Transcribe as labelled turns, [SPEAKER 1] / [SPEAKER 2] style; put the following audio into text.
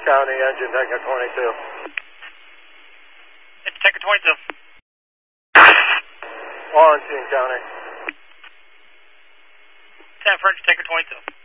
[SPEAKER 1] County, engine Tanker 22.
[SPEAKER 2] It's Tanker 22.
[SPEAKER 1] Lawrence County.
[SPEAKER 2] 10 French, Tanker 22.